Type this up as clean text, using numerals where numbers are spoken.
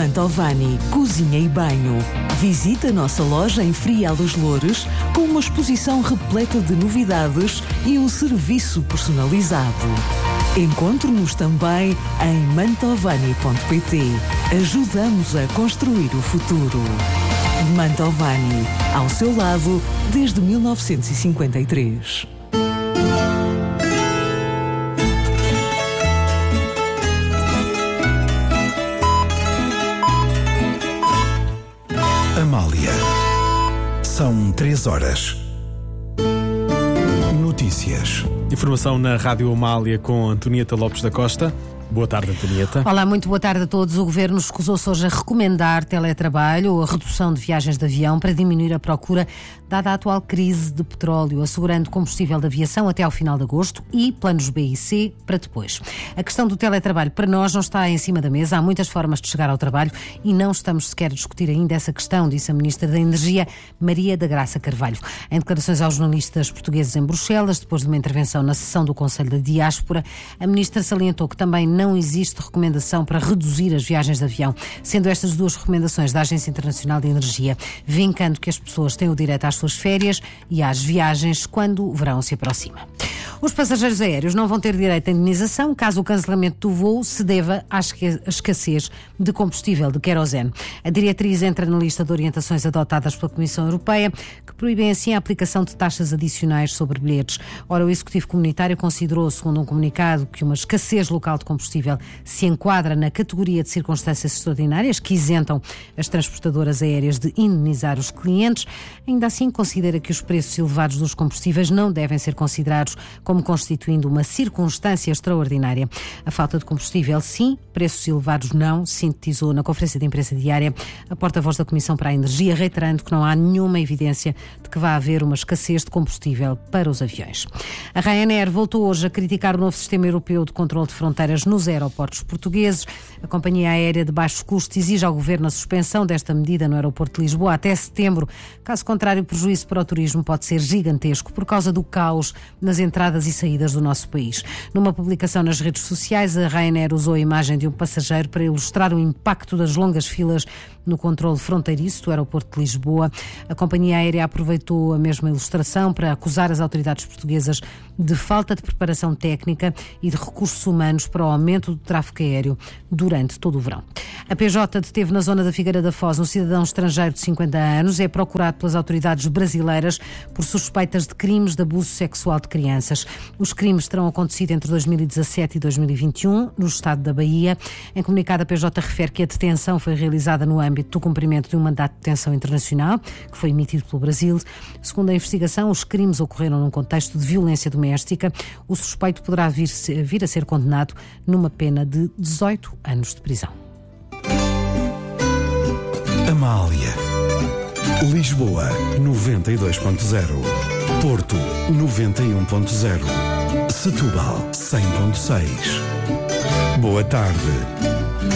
Mantovani Cozinha e Banho. Visite a nossa loja em Frial dos Loures com uma exposição repleta de novidades e um serviço personalizado. Encontre-nos também em mantovani.pt. Ajudamos a construir o futuro. Mantovani, ao seu lado desde 1953. Amália. São 3 horas. Notícias. Informação na Rádio Amália com Antonieta Lopes da Costa. Boa tarde, Antonieta. Olá, muito boa tarde a todos. O Governo escusou-se hoje a recomendar teletrabalho ou a redução de viagens de avião para diminuir a procura, dada a atual crise de petróleo, assegurando combustível de aviação até ao final de agosto e planos B e C para depois. A questão do teletrabalho para nós não está em cima da mesa. Há muitas formas de chegar ao trabalho e não estamos sequer a discutir ainda essa questão, disse a Ministra da Energia, Maria da Graça Carvalho. Em declarações aos jornalistas portugueses em Bruxelas, depois de uma intervenção na sessão do Conselho da Diáspora, a Ministra salientou que também não existe recomendação para reduzir as viagens de avião, sendo estas duas recomendações da Agência Internacional de Energia, vincando que as pessoas têm o direito às suas férias e às viagens quando o verão se aproxima. Os passageiros aéreos não vão ter direito à indenização caso o cancelamento do voo se deva à escassez de combustível de querosene. A diretriz entra na lista de orientações adotadas pela Comissão Europeia, que proíbem assim a aplicação de taxas adicionais sobre bilhetes. Ora, o Executivo Comunitário considerou, segundo um comunicado, que uma escassez local de combustível se enquadra na categoria de circunstâncias extraordinárias que isentam as transportadoras aéreas de indenizar os clientes. Ainda assim, considera que os preços elevados dos combustíveis não devem ser considerados como constituindo uma circunstância extraordinária. A falta de combustível, sim, preços elevados não, sintetizou na conferência de imprensa diária a porta-voz da Comissão para a Energia, reiterando que não há nenhuma evidência de que vá haver uma escassez de combustível para os aviões. A Ryanair voltou hoje a criticar o novo sistema europeu de controle de fronteiras nos aeroportos portugueses. A companhia aérea de baixo custo exige ao Governo a suspensão desta medida no aeroporto de Lisboa até setembro. Caso contrário, o prejuízo para o turismo pode ser gigantesco por causa do caos nas entradas e saídas do nosso país. Numa publicação nas redes sociais, a Ryanair usou a imagem de um passageiro para ilustrar o impacto das longas filas no controle fronteiriço do aeroporto de Lisboa. A companhia aérea aproveitou a mesma ilustração para acusar as autoridades portuguesas de falta de preparação técnica e de recursos humanos para o aumento do tráfego aéreo durante todo o verão. A PJ deteve na zona da Figueira da Foz um cidadão estrangeiro de 50 anos. É procurado pelas autoridades brasileiras por suspeitas de crimes de abuso sexual de crianças. Os crimes terão acontecido entre 2017 e 2021 no estado da Bahia. Em comunicado, a PJ refere que a detenção foi realizada no âmbito do cumprimento de um mandato de detenção internacional que foi emitido pelo Brasil. Segundo a investigação, os crimes ocorreram num contexto de violência doméstica. O suspeito poderá vir a ser condenado numa pena de 18 anos de prisão. Amália. Lisboa 92.0, Porto 91.0, Setúbal 100.6. Boa tarde.